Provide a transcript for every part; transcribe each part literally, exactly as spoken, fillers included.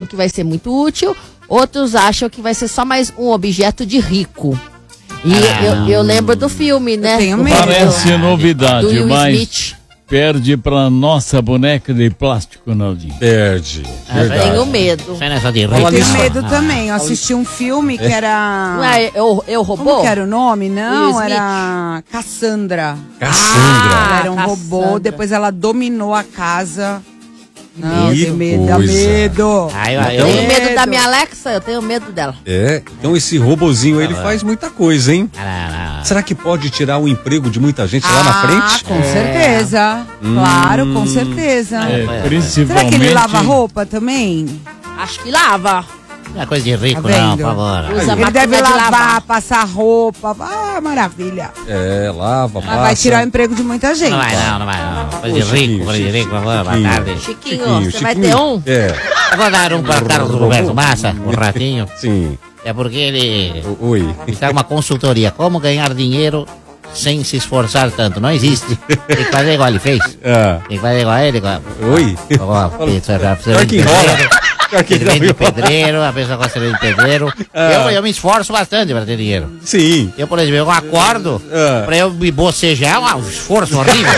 que vai ser muito útil, outros acham que vai ser só mais um objeto de rico. E ah, eu, eu lembro do filme, né? Tenho medo. Parece novidade, do Will mas Smith. Perde pra nossa boneca de plástico, Naldinho. Perde. Ah, tenho medo. Eu tenho medo também. Eu assisti um filme que era... Não é Eu, eu Robô? Como que era o nome? Não, Will era Cassandra. Cassandra. Ela era um Cassandra. robô, depois ela dominou a casa. Não, Que tenho medo, dá coisa. medo. Ai, eu, Eu eu, tenho medo da minha Alexa, eu tenho medo dela. É, então esse robozinho aí, ele faz muita coisa, hein? Ah, Será que pode tirar o emprego de muita gente lá na frente? Ah, com certeza. Claro, com certeza. É, Será principalmente... que ele lava roupa também? Acho que lava. não é coisa de rico, Tá não, vendo? por favor. Usa Ele máquina deve de lavar, lavar. passar roupa. Ah, maravilha. É, lava, Mas passa. vai tirar o emprego de muita gente. Não vai não, não vai não. Coisa de Ô, Chiquinho, rico, coisa de rico, por favor, boa Chiquinho. tarde. Chiquinho, você vai Chiquinho. ter um? É, Eu vou dar um para o Carlos Roberto Massa, o ratinho. sim. É porque ele O- Oi. está com uma consultoria. Como ganhar dinheiro sem se esforçar tanto? Não existe. Tem que fazer igual ele fez. Ah, Tem que fazer igual ele. Igual... oi. Ó, pizza, precisa Pior de que enrola. pedreiro. Pior que Ele vende enrola. pedreiro, a pessoa gosta de pedreiro. Ah. Eu, eu me esforço bastante para ter dinheiro. Sim. Eu, por exemplo, eu acordo Ah. pra eu me bocejar, é um esforço horrível.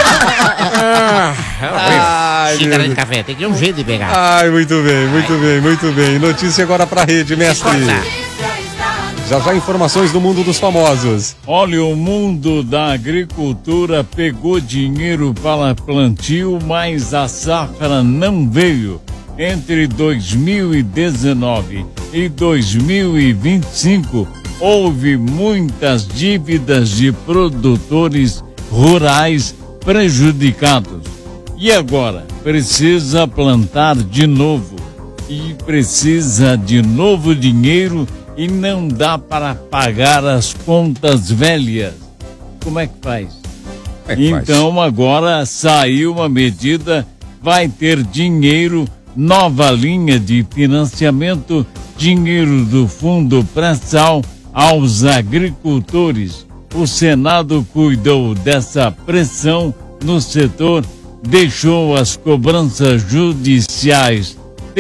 Ah, é horrível. Ai, Xícara meu de café, tem que ter um jeito de pegar. Ai, muito bem, muito bem, muito bem. Notícia agora pra rede, mestre. Corta. Já já informações do mundo dos famosos. Olha, o mundo da agricultura pegou dinheiro para plantio, mas a safra não veio. Entre dois mil e dezenove e dois mil e vinte e cinco, houve muitas dívidas de produtores rurais prejudicados. E agora? Precisa plantar de novo. E precisa de novo dinheiro e não dá para pagar as contas velhas. Como é que faz? Como é que faz? Então agora saiu uma medida, vai ter dinheiro, nova linha de financiamento, dinheiro do Fundo Pré-Sal aos agricultores. O Senado cuidou dessa pressão no setor, deixou as cobranças judiciais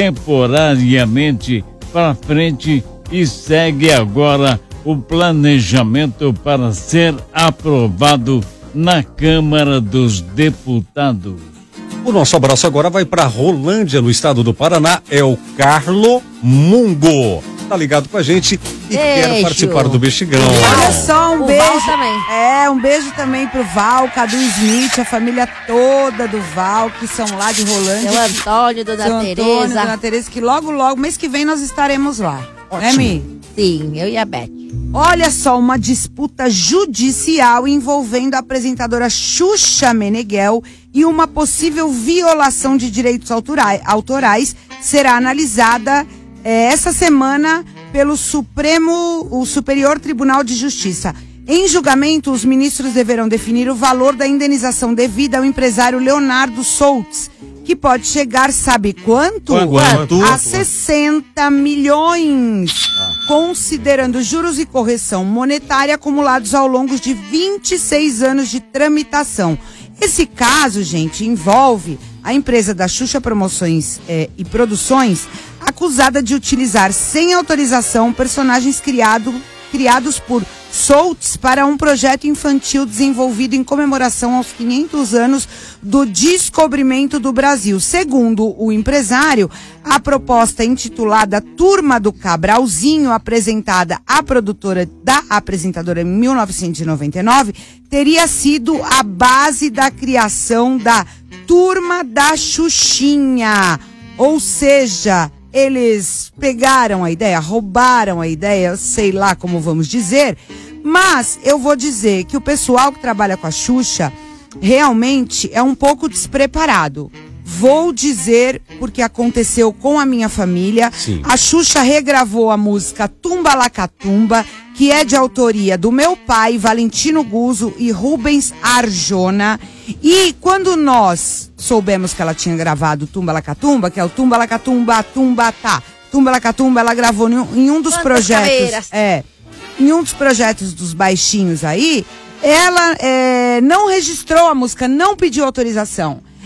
temporariamente para frente e segue agora o planejamento para ser aprovado na Câmara dos Deputados. O nosso abraço agora vai pra Rolândia, no estado do Paraná. É o Carlo Mungo. Tá ligado com a gente e quer Beijo. participar do Bexigão. Olha só, um O beijo. Val também. É, um beijo também pro Val, Cadu Smith, a família toda do Val, que são lá de Rolândia. Seu Antônio, Dona Seu Antônio, Tereza. Dona Tereza, que logo, logo, mês que vem nós estaremos lá. Né, Mi? Sim, eu e a Beth. Olha só, uma disputa judicial envolvendo a apresentadora Xuxa Meneghel e uma possível violação de direitos autorais, autorais será analisada eh, essa semana pelo Supremo, o Superior Tribunal de Justiça. Em julgamento, os ministros deverão definir o valor da indenização devida ao empresário Leonardo Soltz, que pode chegar, sabe quanto? Quanto? A sessenta milhões, considerando juros e correção monetária acumulados ao longo de vinte e seis anos de tramitação. Esse caso, gente, envolve a empresa da Xuxa Promoções eh, e Produções, acusada de utilizar sem autorização personagens criado, criados por Soltz para um projeto infantil desenvolvido em comemoração aos quinhentos anos do descobrimento do Brasil. Segundo o empresário, a proposta intitulada Turma do Cabralzinho, apresentada à produtora da apresentadora em mil novecentos e noventa e nove, teria sido a base da criação da Turma da Xuxinha. Ou seja, eles pegaram a ideia, roubaram a ideia, sei lá como vamos dizer, mas eu vou dizer que o pessoal que trabalha com a Xuxa realmente é um pouco despreparado. Vou dizer porque aconteceu com a minha família. Sim. A Xuxa regravou a música Tumba Lacatumba, que é de autoria do meu pai, Valentino Guzzo e Rubens Arjona. E quando nós soubemos que ela tinha gravado Tumba Lacatumba, que é o Tumba Lacatumba, Tumba Tá, Tumba Lacatumba, ela gravou em um, em um dos Quantas projetos. caveiras? É, em um dos projetos dos baixinhos aí, ela é, não registrou a música, não pediu autorização.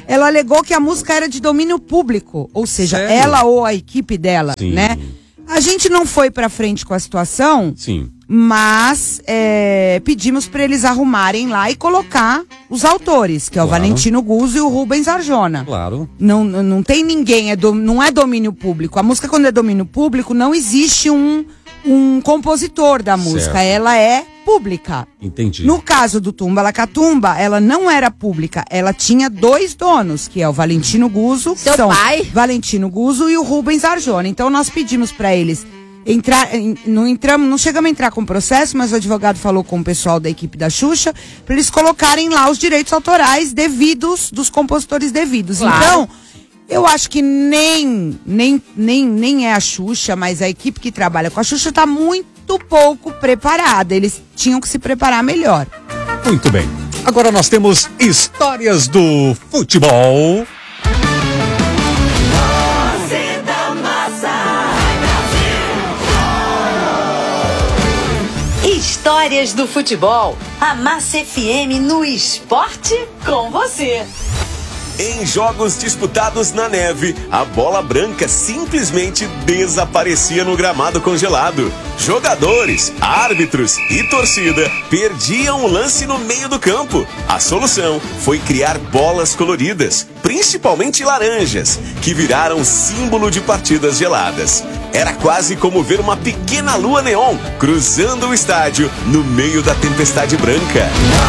ela alegou que a música era de domínio público, ou seja, Sério? ela ou a equipe dela, Sim. né? A gente não foi pra frente com a situação, Sim. mas é, pedimos para eles arrumarem lá e colocar os autores, que é o Claro. Valentino Guzzo e o Rubens Arjona. Claro. Não, não tem ninguém, é do, não é domínio público. A música, quando é domínio público, não existe um, um compositor da música, Certo. ela é pública. Entendi. No caso do Tumba Lacatumba, ela não era pública, ela tinha dois donos, que é o Valentino Guzzo, Seu são pai? Valentino Guzzo e o Rubens Arjona. Então nós pedimos para eles entrar, em- não entramos, não chegamos a entrar com processo, mas o advogado falou com o pessoal da equipe da Xuxa para eles colocarem lá os direitos autorais devidos dos compositores devidos. Claro. Então, eu acho que nem, nem, nem, nem é a Xuxa, mas a equipe que trabalha com a Xuxa está muito pouco preparada. Eles tinham que se preparar melhor. Muito bem. Agora nós temos histórias do futebol. Histórias do futebol. A Massa F M no esporte com você. Em jogos disputados na neve, a bola branca simplesmente desaparecia no gramado congelado. Jogadores, árbitros e torcida perdiam o lance no meio do campo. A solução foi criar bolas coloridas, principalmente laranjas, que viraram símbolo de partidas geladas. Era quase como ver uma pequena lua neon cruzando o estádio no meio da tempestade branca.